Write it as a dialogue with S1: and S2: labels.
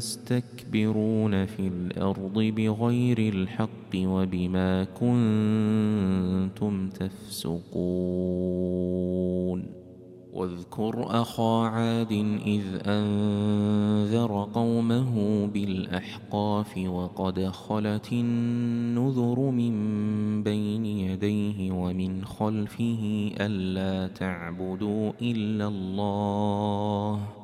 S1: يستكبرون في الأرض بغير الحق وبما كنتم تفسقون واذكر أخا عاد إذ أنذر قومه بالأحقاف وقد خلت النذر من بين يديه ومن خلفه ألا تعبدوا إلا الله